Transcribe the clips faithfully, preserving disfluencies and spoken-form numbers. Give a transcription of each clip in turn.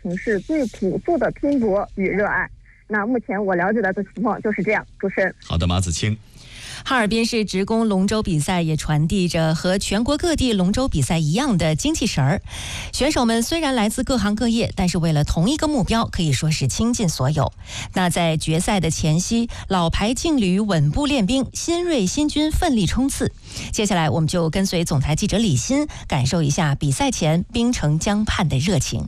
城市最朴素的拼搏与热爱。那目前我了解到的情况就是这样。主持人， 好的，马子清。 哈尔滨市职工龙舟比赛也传递着和全国各地龙舟比赛一样的精气神儿。选手们虽然来自各行各业，但是为了同一个目标，可以说是倾尽所有。那在决赛的前夕，老牌劲旅稳步练兵，新锐新军奋力冲刺。接下来，我们就跟随总台记者李欣，感受一下比赛前冰城江畔的热情。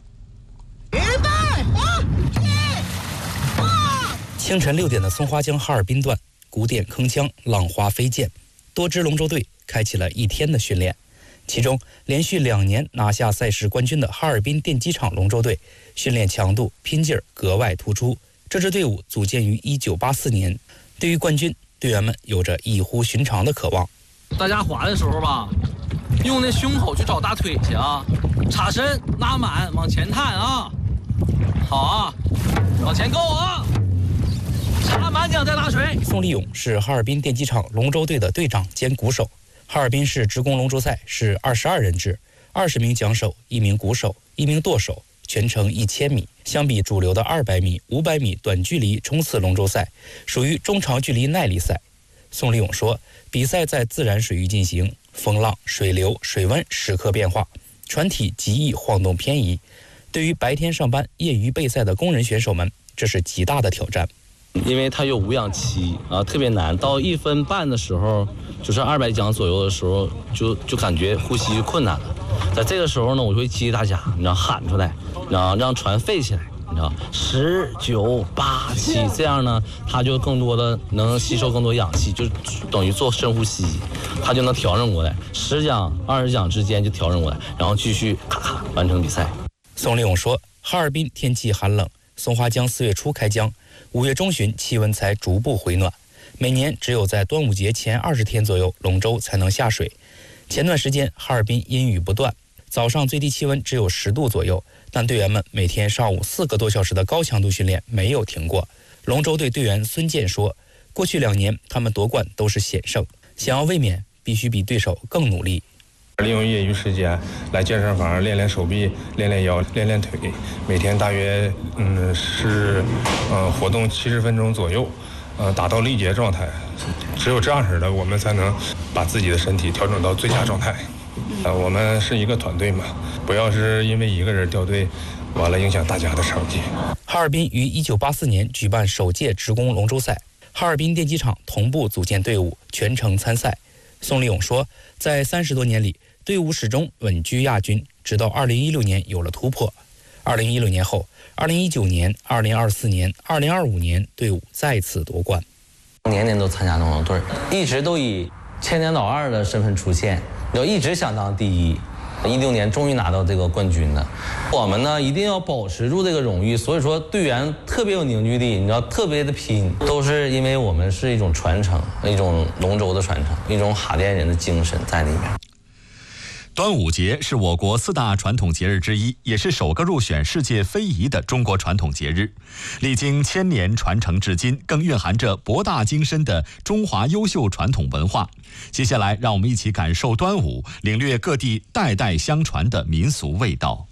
清晨六点的松花江哈尔滨段，鼓点铿锵，浪花飞溅，多支龙舟队开启了一天的训练。其中，连续两年拿下赛事冠军的哈尔滨电机厂龙舟队，训练强度、拼劲儿格外突出。这支队伍组建于一九八四年，对于冠军，队员们有着异乎寻常的渴望。 大家划的时候吧，用那胸口去找大腿去啊，插身拉满，往前探啊，好啊，往前够啊。插满桨再拉水。 宋立勇是哈尔滨电机厂龙舟队的队长兼鼓手。哈尔滨市职工龙舟赛是二十二人制，二十名桨手，一名鼓手，一名舵手，全程一千米。相比主流的二百米、五百米短距离冲刺龙舟赛，属于中长距离耐力赛。宋立勇说，比赛在自然水域进行，风浪、水流、水温时刻变化，船体极易晃动偏移。对于白天上班、业余备赛的工人选手们，这是极大的挑战。 因为它有无氧期啊，特别难。到一分半的时候，就是二百桨左右的时候，就就感觉呼吸困难了。在这个时候呢，我就会激励大家，你知道喊出来，然后让船飞起来，你知道，十九八七，这样呢，它就更多的能吸收更多氧气，就等于做深呼吸，它就能调整过来。十桨、二十桨之间就调整过来，然后继续咔咔完成比赛。 宋立勇说，哈尔滨天气寒冷，松花江四月初开江。五月中旬气温才逐步回暖，每年只有在端午节前二十天左右龙舟才能下水。前段时间哈尔滨阴雨不断，早上最低气温只有十度左右，但队员们每天上午四个多小时的高强度训练没有停过。龙舟队队员孙健说，过去两年他们夺冠都是险胜，想要卫冕必须比对手更努力。 利用业余时间来健身房练练手臂、练练腰、练练腿，每天大约嗯是呃活动七十分钟左右，呃达到力竭状态。只有这样式的，我们才能把自己的身体调整到最佳状态。呃，我们是一个团队嘛，不要是因为一个人掉队，完了影响大家的成绩。 哈尔滨于一九八四年举办首届职工龙舟赛，哈尔滨电机厂同步组建队伍，全程参赛。宋立勇说，在三十多年里，队伍始终稳居亚军，直到二零一六年有了突破。二零一六年后，二零一九年、二零二四年、二零二五年，队伍再次夺冠。 年年都参加龙舟队，一直都以千年老二的身份出现，然后一直想当第一。一六年终于拿到这个冠军了，我们呢一定要保持住这个荣誉，所以说队员特别有凝聚力，你知道，特别的拼，都是因为我们是一种传承，一种龙舟的传承，一种哈甸人的精神在里面。 端午节是我国四大传统节日之一，也是首个入选世界非遗的中国传统节日。历经千年传承至今，更蕴含着博大精深的中华优秀传统文化。接下来，让我们一起感受端午，领略各地代代相传的民俗味道。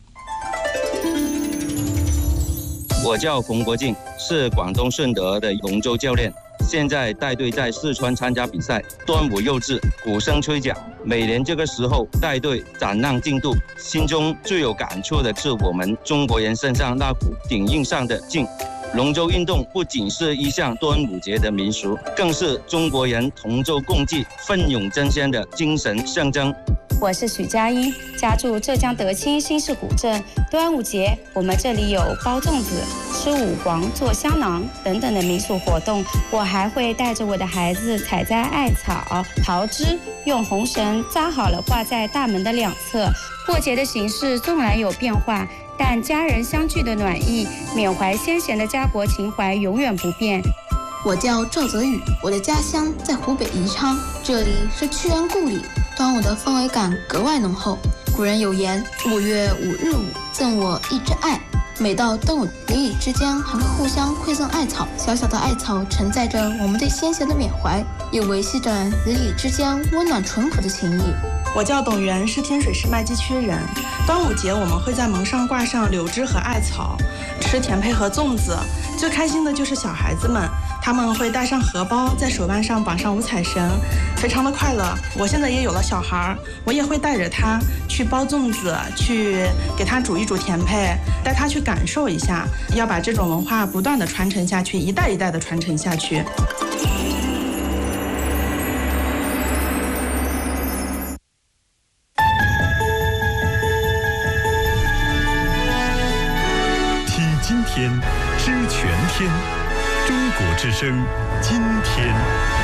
我叫冯国敬，是广东顺德的龙舟教练，现在带队在四川参加比赛。端午又至，鼓声吹响，每年这个时候带队展望进度，心中最有感触的是我们中国人身上那股顶硬上的劲。龙舟运动不仅是一项端午节的民俗，更是中国人同舟共济、奋勇争先的精神象征。 我是许佳音，家住浙江德清新市古镇。端午节，我们这里有包粽子、吃五黄、做香囊等等的民俗活动。我还会带着我的孩子采摘艾草、桃枝，用红绳扎好了挂在大门的两侧。过节的形式纵然有变化，但家人相聚的暖意、缅怀先贤的家国情怀永远不变。 我叫赵泽宇，我的家乡在湖北宜昌，这里是屈原故里，端午的氛围感格外浓厚。古人有言，五月五日午，赠我一枝艾。每到端午，邻里之间还会互相馈赠艾草，小小的艾草承载着我们对先贤的缅怀，也维系着邻里之间温暖淳朴的情谊。 我叫董源，是天水市麦积区人。端午节我们会在门上挂上柳枝和艾草，吃甜胚和粽子。最开心的就是小孩子们，他们会带上荷包，在手腕上绑上五彩绳，非常的快乐。我现在也有了小孩，我也会带着他去包粽子，去给他煮一煮甜胚，带他去感受一下，要把这种文化不断的传承下去，一代一代的传承下去。 今天知全天，中国之声，今天。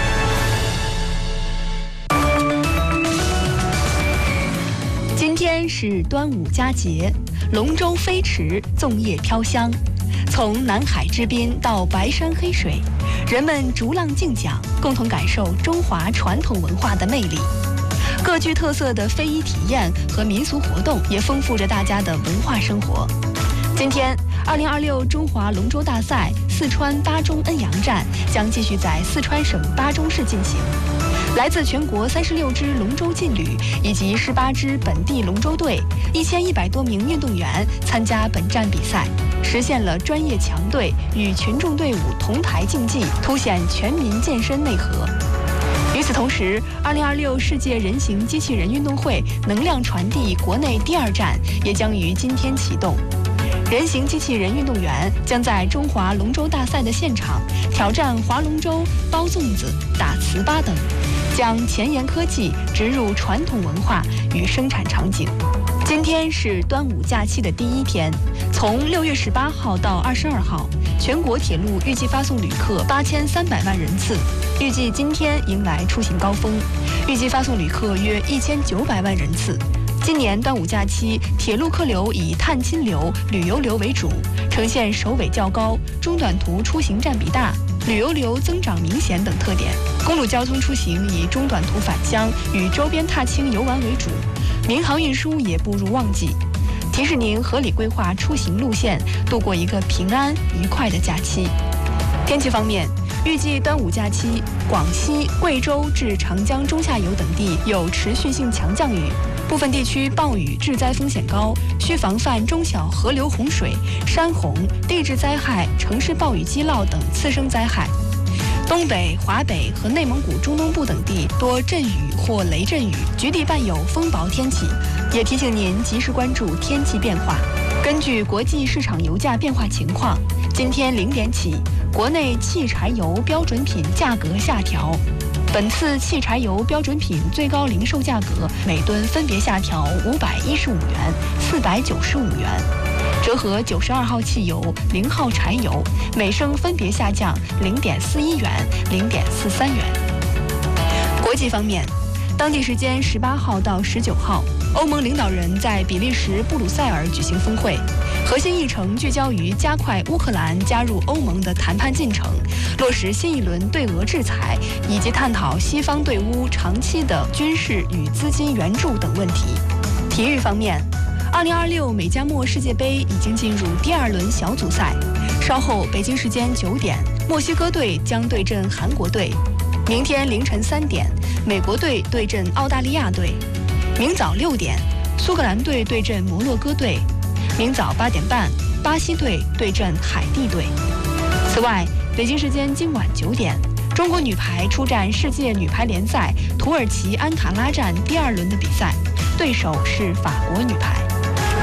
今天是端午佳节，龙舟飞驰，粽叶飘香。从南海之滨到白山黑水，人们逐浪竞桨，共同感受中华传统文化的魅力。各具特色的非遗体验和民俗活动也丰富着大家的文化生活。今天，二零二六中华龙舟大赛四川巴中恩阳站将继续在四川省巴中市进行。来自全国三十六支龙舟劲旅以及十八支本地龙舟队，一千一百多名运动员参加本站比赛，实现了专业强队与群众队伍同台竞技，凸显全民健身内核。与此同时，二零二六世界人形机器人运动会能量传递国内第二站也将于今天启动。人形机器人运动员将在中华龙舟大赛的现场挑战划龙舟、包粽子、打糍粑等，将前沿科技植入传统文化与生产场景。今天是端午假期的第一天，从六月十八号到二十二号，全国铁路预计发送旅客八千三百万人次，预计今天迎来出行高峰，预计发送旅客约一千九百万人次。今年端午假期，铁路客流以探亲流、旅游流为主，呈现首尾较高、中短途出行占比大、旅游流增长明显等特点。公路交通出行以中短途返乡与周边踏青游玩为主，民航运输也步入旺季。提示您合理规划出行路线，度过一个平安愉快的假期。天气方面，预计端午假期，广西、贵州至长江中下游等地有持续性强降雨，部分地区暴雨致灾风险高，需防范中小河流洪水、山洪、地质灾害、城市暴雨积涝等次生灾害。东北、华北和内蒙古中东部等地多阵雨或雷阵雨，局地伴有风雹天气，也提醒您及时关注天气变化。根据国际市场油价变化情况，今天零点起，国内汽柴油标准品价格下调。本次汽柴油标准品最高零售价格每吨分别下调五百一十五元、四百九十五元，折合九十二号汽油、零号柴油每升分别下降零点四一元、零点四三元。国际方面，当地时间十八号到十九号，欧盟领导人在比利时布鲁塞尔举行峰会，核心议程聚焦于加快乌克兰加入欧盟的谈判进程，落实新一轮对俄制裁，以及探讨西方对乌长期的军事与资金援助等问题。体育方面，二零二六美加墨世界杯已经进入第二轮小组赛，稍后北京时间九点，墨西哥队将对阵韩国队。明天凌晨三点，美国队对阵澳大利亚队；明早六点，苏格兰队对阵摩洛哥队；明早八点半，巴西队对阵海地队。此外，北京时间今晚九点，中国女排出战世界女排联赛土耳其安卡拉站第二轮的比赛，对手是法国女排。